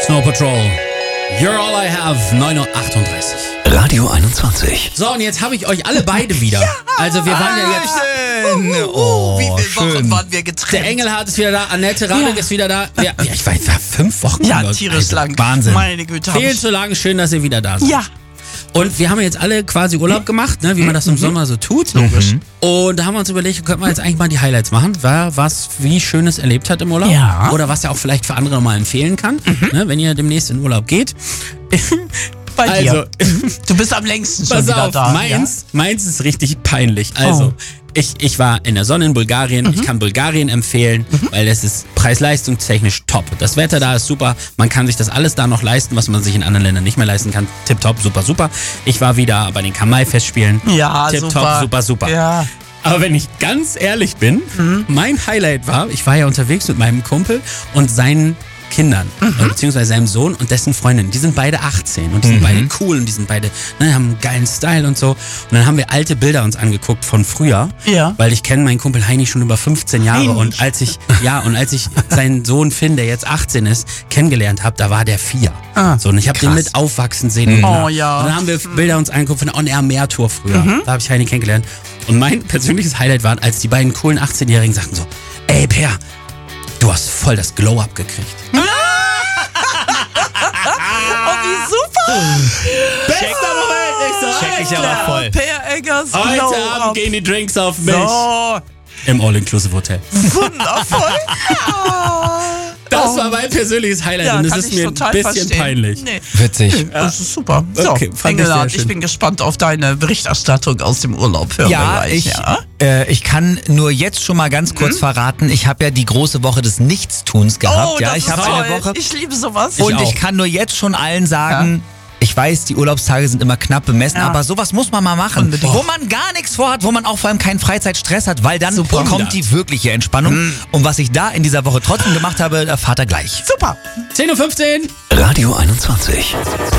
Snow Patrol. You're all I have, 9:38 Uhr. Radio 21. So, und jetzt habe ich euch alle beide wieder. Also wir waren ja jetzt... Wie viele Wochen waren wir getrennt? Der Engelhardt ist wieder da, Annette Radek ist wieder da. Ja, ich war 5 Wochen. Ja, Leute. tierisch lang. Wahnsinn. Meine Güte. Viel zu lang, schön, dass ihr wieder da seid. Ja. Und wir haben jetzt alle quasi Urlaub gemacht, ne, wie man das im Sommer so tut. Logisch. Und da haben wir uns überlegt, könnten wir jetzt eigentlich mal die Highlights machen, wer was wie Schönes erlebt hat im Urlaub. Ja. Oder was ja auch vielleicht für andere mal empfehlen kann, ne, wenn ihr demnächst in Urlaub geht. Bei dir. Du bist am längsten schon Pass wieder auf, da. meins ist richtig peinlich. Also, ich war in der Sonne in Bulgarien. Ich kann Bulgarien empfehlen, weil es ist preis-leistungstechnisch top. Das Wetter da ist super. Man kann sich das alles da noch leisten, was man sich in anderen Ländern nicht mehr leisten kann. Tipptopp, super, super. Ich war wieder bei den Kamai-Festspielen. Ja, Tipptopp, super. super, super. Ja. Aber wenn ich ganz ehrlich bin, mein Highlight war, ich war ja unterwegs mit meinem Kumpel und seinen Kindern, beziehungsweise seinem Sohn und dessen Freundin. Die sind beide 18 und die sind beide cool und die sind beide, ne, haben einen geilen Style und so. Und dann haben wir alte Bilder uns angeguckt von früher, weil ich kenne meinen Kumpel Heini schon über 15 Jahre und als ich seinen Sohn Finn, der jetzt 18 ist, kennengelernt habe, da war der 4. So, und ich habe den mit aufwachsen sehen. Oh ja. Und dann haben wir Bilder uns angeguckt von der On-Air-Mehr-Tour früher. Da habe ich Heini kennengelernt. Und mein persönliches Highlight war, als die beiden coolen 18-Jährigen sagten so, ey Per, du hast voll das Glow-Up gekriegt. Oh, wie super! Bester Moment! Ich so, Check ich aber voll. Per Eggers heute Glow-Up. Abend gehen die Drinks auf mich. So, Im All-Inclusive-Hotel. wundervoll. Das war mein persönliches Highlight Ja, und es kann ist ich mir ein total bisschen verstehen. peinlich. Nee, Witzig. das ist super. So, Okay, fand ich Engelhardt, sehr ich schön. bin gespannt auf deine Berichterstattung aus dem Urlaub. Hören wir Ja, gleich, ich kann nur jetzt schon mal ganz kurz verraten, ich habe ja die große Woche des Nichtstuns gehabt. Oh, ja, das ich ist habe toll. eine Woche. Ich liebe sowas. Und auch. ich kann nur jetzt schon allen sagen, ich weiß, die Urlaubstage sind immer knapp bemessen, aber sowas muss man mal machen. Unbedingt. Wo man gar nichts vorhat, wo man auch vor allem keinen Freizeitstress hat, weil dann Super. kommt die wirkliche Entspannung. Und was ich da in dieser Woche trotzdem gemacht habe, erfahrt ihr gleich. Super. 10:15 Uhr. Radio 21.